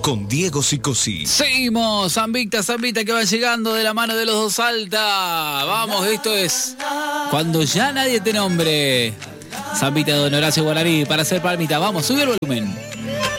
con Diego Sicosí. Seguimos, Zambita que va llegando de la mano de los dos Salta. Vamos, esto es Cuando ya nadie te nombre. Zambita de Don Horacio Guaraní para hacer palmita. Vamos, sube el volumen.